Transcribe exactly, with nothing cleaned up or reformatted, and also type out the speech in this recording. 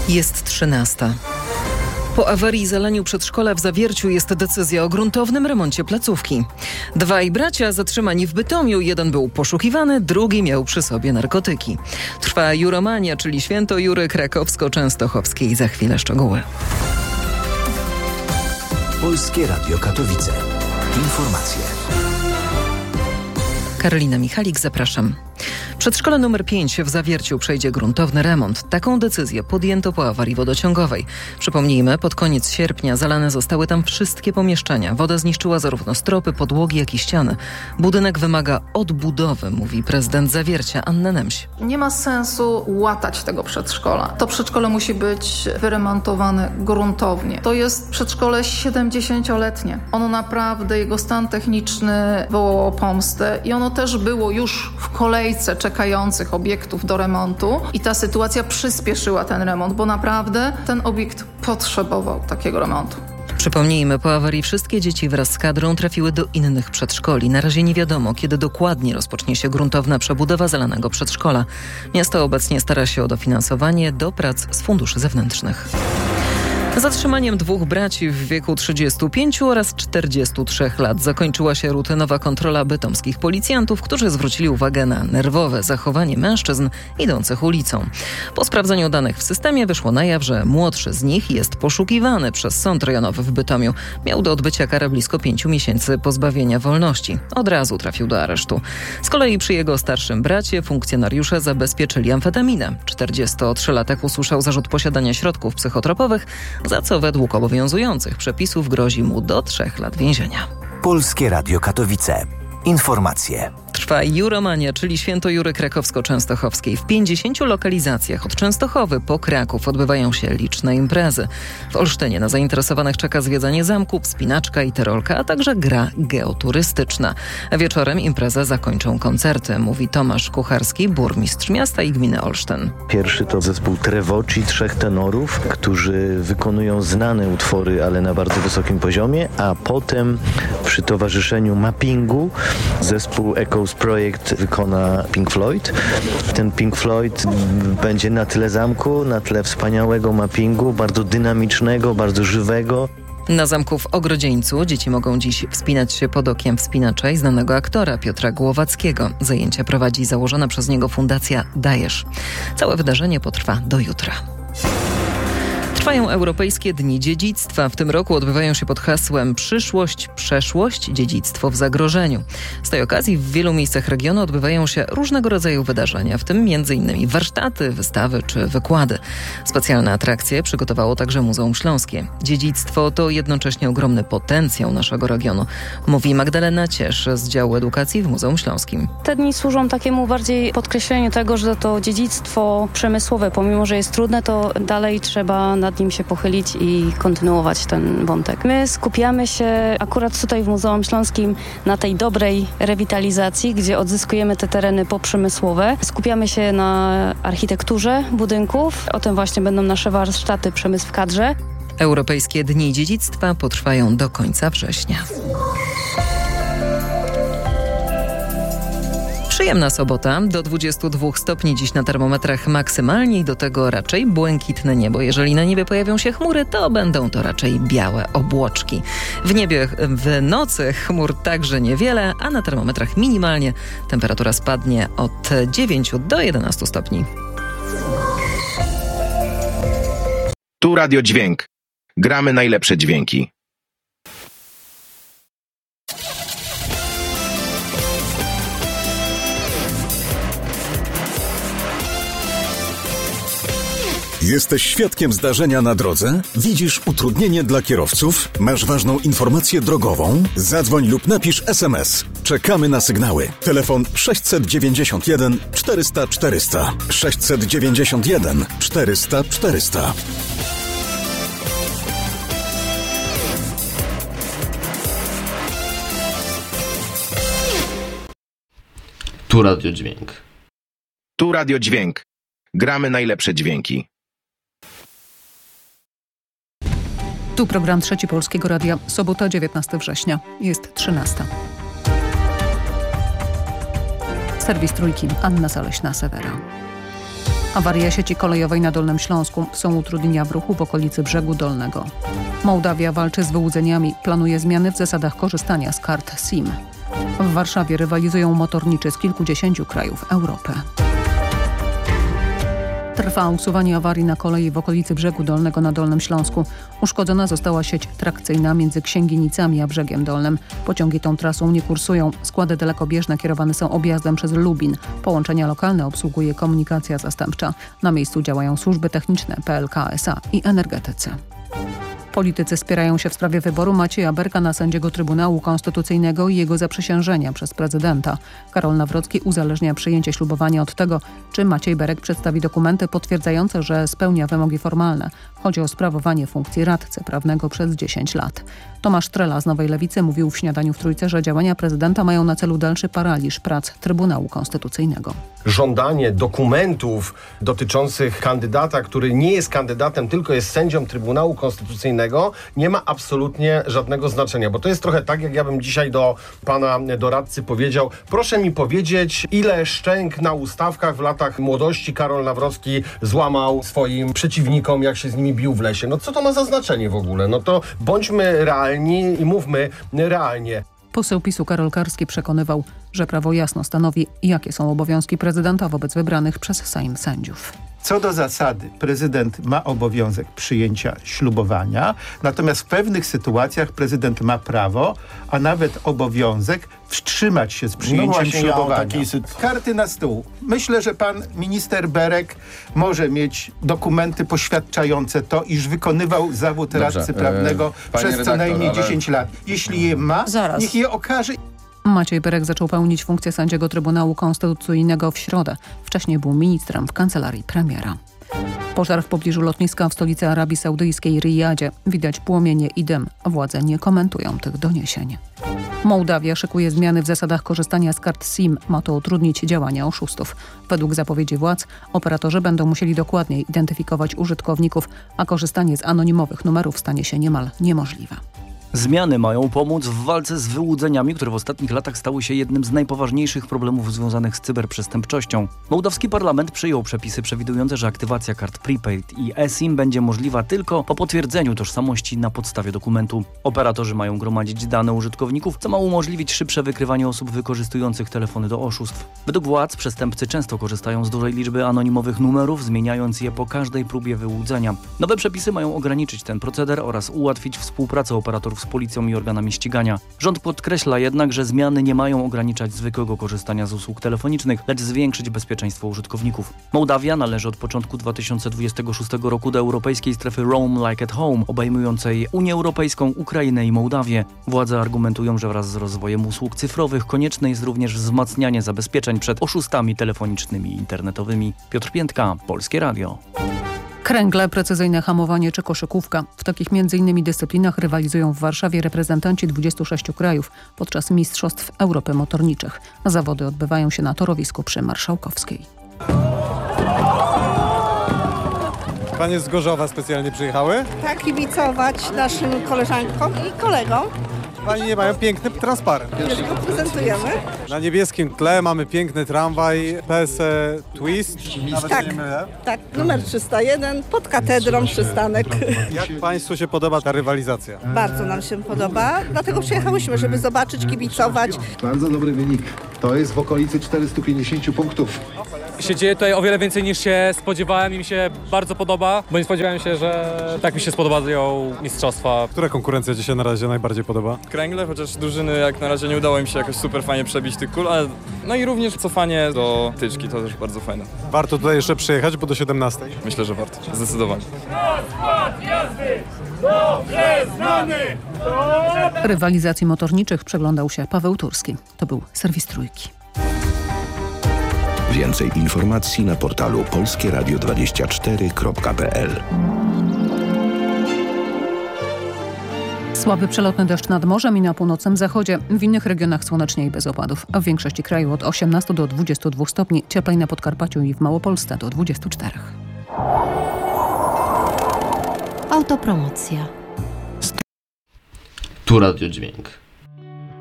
Jest trzynasta. Po awarii i zalaniu przedszkola w Zawierciu jest decyzja o gruntownym remoncie placówki. Dwaj bracia zatrzymani w Bytomiu, jeden był poszukiwany, drugi miał przy sobie narkotyki. Trwa juromania, czyli święto Jury krakowsko-częstochowskiej. Za chwilę szczegóły. Polskie Radio Katowice. Informacje. Karolina Michalik, zapraszam. Przedszkole numer pięć w Zawierciu przejdzie gruntowny remont. Taką decyzję podjęto po awarii wodociągowej. Przypomnijmy, pod koniec sierpnia zalane zostały tam wszystkie pomieszczenia. Woda zniszczyła zarówno stropy, podłogi, jak i ściany. Budynek wymaga odbudowy, mówi prezydent Zawiercia Anna Nemś. Nie ma sensu łatać tego przedszkola. To przedszkole musi być wyremontowane gruntownie. To jest przedszkole siedemdziesięcioletnie. Ono naprawdę, jego stan techniczny wołał o pomstę i ono też było już w kolejce czekających obiektów do remontu i ta sytuacja przyspieszyła ten remont, bo naprawdę ten obiekt potrzebował takiego remontu. Przypomnijmy, po awarii wszystkie dzieci wraz z kadrą trafiły do innych przedszkoli. Na razie nie wiadomo, kiedy dokładnie rozpocznie się gruntowna przebudowa zalanego przedszkola. Miasto obecnie stara się o dofinansowanie do prac z funduszy zewnętrznych. Zatrzymaniem dwóch braci w wieku trzydziestu pięciu oraz czterdziestu trzech lat zakończyła się rutynowa kontrola bytomskich policjantów, którzy zwrócili uwagę na nerwowe zachowanie mężczyzn idących ulicą. Po sprawdzeniu danych w systemie wyszło na jaw, że młodszy z nich jest poszukiwany przez sąd rejonowy w Bytomiu. Miał do odbycia karę blisko pięciu miesięcy pozbawienia wolności. Od razu trafił do aresztu. Z kolei przy jego starszym bracie funkcjonariusze zabezpieczyli amfetaminę. czterdziestotrzylatek usłyszał zarzut posiadania środków psychotropowych, za co według obowiązujących przepisów grozi mu do trzech lat więzienia. Polskie Radio Katowice. Informacje. Trwa Juromania, czyli święto Jury krakowsko-częstochowskiej. W pięćdziesięciu lokalizacjach od Częstochowy po Kraków odbywają się liczne imprezy. W Olsztynie na zainteresowanych czeka zwiedzanie zamku, wspinaczka i tyrolka, a także gra geoturystyczna. Wieczorem imprezę zakończą koncerty, mówi Tomasz Kucharski, burmistrz miasta i gminy Olsztyn. Pierwszy to zespół Trevoci, trzech tenorów, którzy wykonują znane utwory, ale na bardzo wysokim poziomie, a potem przy towarzyszeniu mappingu zespół Echo Projekt wykona Pink Floyd. Ten Pink Floyd będzie na tle zamku, na tle wspaniałego mappingu, bardzo dynamicznego, bardzo żywego. Na zamku w Ogrodzieńcu dzieci mogą dziś wspinać się pod okiem wspinacza i znanego aktora Piotra Głowackiego. Zajęcia prowadzi założona przez niego fundacja Dajesz. Całe wydarzenie potrwa do jutra. Trwają Europejskie Dni Dziedzictwa. W tym roku odbywają się pod hasłem Przyszłość, przeszłość, dziedzictwo w zagrożeniu. Z tej okazji w wielu miejscach regionu odbywają się różnego rodzaju wydarzenia, w tym między innymi warsztaty, wystawy czy wykłady. Specjalne atrakcje przygotowało także Muzeum Śląskie. Dziedzictwo to jednocześnie ogromny potencjał naszego regionu, mówi Magdalena Ciesz z działu edukacji w Muzeum Śląskim. Te dni służą takiemu bardziej podkreśleniu tego, że to dziedzictwo przemysłowe, pomimo że jest trudne, to dalej trzeba nad nim się pochylić i kontynuować ten wątek. My skupiamy się akurat tutaj w Muzeum Śląskim na tej dobrej rewitalizacji, gdzie odzyskujemy te tereny poprzemysłowe. Skupiamy się na architekturze budynków. O tym właśnie będą nasze warsztaty Przemysł w kadrze. Europejskie Dni Dziedzictwa potrwają do końca września. Przyjemna sobota, do dwudziestu dwóch stopni dziś na termometrach maksymalnie i do tego raczej błękitne niebo. Jeżeli na niebie pojawią się chmury, to będą to raczej białe obłoczki. W niebie w nocy chmur także niewiele, a na termometrach minimalnie temperatura spadnie od dziewięciu do jedenastu stopni. Tu Radio Dźwięk. Gramy najlepsze dźwięki. Jesteś świadkiem zdarzenia na drodze? Widzisz utrudnienie dla kierowców? Masz ważną informację drogową? Zadzwoń lub napisz es em es. Czekamy na sygnały. Telefon sześćset dziewięćdziesiąt jeden czterysta czterysta. sześćset dziewięćdziesiąt jeden czterysta czterysta. Tu Radio Dźwięk. Tu Radio Dźwięk. Gramy najlepsze dźwięki. Tu program Trzeci Polskiego Radia. Sobota, dziewiętnastego września. Jest trzynasta. Serwis Trójki. Anna Zaleśna-Sewera. Awaria sieci kolejowej na Dolnym Śląsku. Są utrudnienia w ruchu w okolicy Brzegu Dolnego. Mołdawia walczy z wyłudzeniami. Planuje zmiany w zasadach korzystania z kart SIM. W Warszawie rywalizują motorniczy z kilkudziesięciu krajów Europy. Trwa usuwanie awarii na kolei w okolicy Brzegu Dolnego na Dolnym Śląsku. Uszkodzona została sieć trakcyjna między Księginicami a Brzegiem Dolnym. Pociągi tą trasą nie kursują. Składy dalekobieżne kierowane są objazdem przez Lubin. Połączenia lokalne obsługuje komunikacja zastępcza. Na miejscu działają służby techniczne, P L K S A i energetycy. Politycy spierają się w sprawie wyboru Macieja Berka na sędziego Trybunału Konstytucyjnego i jego zaprzysiężenia przez prezydenta. Karol Nawrocki uzależnia przyjęcie ślubowania od tego, czy Maciej Berek przedstawi dokumenty potwierdzające, że spełnia wymogi formalne. Chodzi o sprawowanie funkcji radcy prawnego przez dziesięć lat. Tomasz Trela z Nowej Lewicy mówił w Śniadaniu w Trójce, że działania prezydenta mają na celu dalszy paraliż prac Trybunału Konstytucyjnego. Żądanie dokumentów dotyczących kandydata, który nie jest kandydatem, tylko jest sędzią Trybunału Konstytucyjnego, nie ma absolutnie żadnego znaczenia, bo to jest trochę tak, jak ja bym dzisiaj do pana doradcy powiedział: proszę mi powiedzieć, ile szczęk na ustawkach w latach młodości Karol Nawrocki złamał swoim przeciwnikom, jak się z nimi bił w lesie. No co to ma za znaczenie w ogóle? No to bądźmy realni i mówmy realnie. Poseł PiSu Karol Karski przekonywał, że prawo jasno stanowi, jakie są obowiązki prezydenta wobec wybranych przez Sejm sędziów. Co do zasady, prezydent ma obowiązek przyjęcia ślubowania, natomiast w pewnych sytuacjach prezydent ma prawo, a nawet obowiązek wstrzymać się z przyjęciem no ślubowania. Ja sytu- Karty na stół. Myślę, że pan minister Berek może mieć dokumenty poświadczające to, iż wykonywał zawód Dobrze, radcy prawnego e, przez redaktor, co najmniej ale... dziesięć lat. Jeśli je ma, Zaraz. niech je okaże. Maciej Berek zaczął pełnić funkcję sędziego Trybunału Konstytucyjnego w środę. Wcześniej był ministrem w kancelarii premiera. Pożar w pobliżu lotniska w stolicy Arabii Saudyjskiej Rijadzie. Widać płomienie i dym. Władze nie komentują tych doniesień. Mołdawia szykuje zmiany w zasadach korzystania z kart SIM. Ma to utrudnić działania oszustów. Według zapowiedzi władz operatorzy będą musieli dokładniej identyfikować użytkowników, a korzystanie z anonimowych numerów stanie się niemal niemożliwe. Zmiany mają pomóc w walce z wyłudzeniami, które w ostatnich latach stały się jednym z najpoważniejszych problemów związanych z cyberprzestępczością. Mołdawski parlament przyjął przepisy przewidujące, że aktywacja kart prepaid i eSIM będzie możliwa tylko po potwierdzeniu tożsamości na podstawie dokumentu. Operatorzy mają gromadzić dane użytkowników, co ma umożliwić szybsze wykrywanie osób wykorzystujących telefony do oszustw. Według władz przestępcy często korzystają z dużej liczby anonimowych numerów, zmieniając je po każdej próbie wyłudzenia. Nowe przepisy mają ograniczyć ten proceder oraz ułatwić współpracę operatorów z policją i organami ścigania. Rząd podkreśla jednak, że zmiany nie mają ograniczać zwykłego korzystania z usług telefonicznych, lecz zwiększyć bezpieczeństwo użytkowników. Mołdawia należy od początku dwa tysiące dwudziestego szóstego roku do europejskiej strefy Roam Like at Home, obejmującej Unię Europejską, Ukrainę i Mołdawię. Władze argumentują, że wraz z rozwojem usług cyfrowych konieczne jest również wzmacnianie zabezpieczeń przed oszustami telefonicznymi i internetowymi. Piotr Piętka, Polskie Radio. Kręgle, precyzyjne hamowanie czy koszykówka. W takich między innymi dyscyplinach rywalizują w Warszawie reprezentanci dwudziestu sześciu krajów podczas Mistrzostw Europy Motorniczych. Zawody odbywają się na torowisku przy Marszałkowskiej. Panie z Gorzowa specjalnie przyjechały? Tak, kibicować naszym koleżankom i kolegom. Pani nie mają piękny transparent. Tylko prezentujemy. Na niebieskim tle mamy piękny tramwaj P S E Twist. Tak, tak, numer trzysta jeden, pod katedrą przystanek. Jak Państwu się podoba ta rywalizacja? Bardzo nam się podoba, dlatego przyjechałyśmy, żeby zobaczyć, kibicować. Bardzo dobry wynik. To jest w okolicy czterystu pięćdziesięciu punktów. Się dzieje tutaj o wiele więcej niż się spodziewałem i mi się bardzo podoba, bo nie spodziewałem się, że tak mi się spodobają mistrzostwa. Która konkurencja Ci się na razie najbardziej podoba? Kręgle, chociaż drużyny jak na razie nie udało im się jakoś super fajnie przebić tych kul, ale no i również cofanie do tyczki, to też bardzo fajne. Warto tutaj jeszcze przyjechać, bo do siedemnastej? Myślę, że warto, zdecydowanie. Rywalizacji motorniczych przyglądał się Paweł Turski. To był serwis Trójki. Więcej informacji na portalu polskie radio dwadzieścia cztery kropka p l. Słaby przelotny deszcz nad morzem i na północnym zachodzie. W innych regionach słonecznie i bez opadów. A w większości kraju od osiemnastu do dwudziestu dwóch stopni. Cieplej na Podkarpaciu i w Małopolsce do dwudziestu czterech. Autopromocja. Tu Radio Dźwięk.